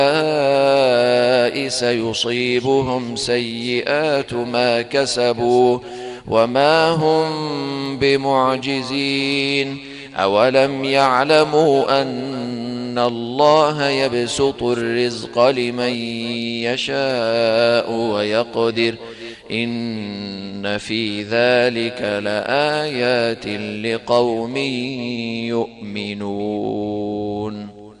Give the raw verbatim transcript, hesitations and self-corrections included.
سيصيبهم سيئات ما كسبوا وما هم بمعجزين. أولم يعلموا أن الله يبسط الرزق لمن يشاء ويقدر إن في ذلك لآيات لقوم يؤمنون.